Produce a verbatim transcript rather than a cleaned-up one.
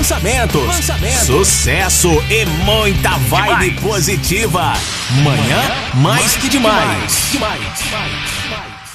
lançamentos, lançamentos, sucesso e muita vibe demais. Positiva. Manhã, mais que demais. demais. demais.